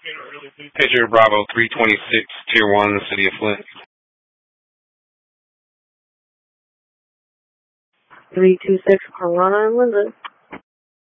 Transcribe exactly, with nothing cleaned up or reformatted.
Patriot Bravo three twenty-six, Tier one, City of Flint. three two six, Piranha and Linda.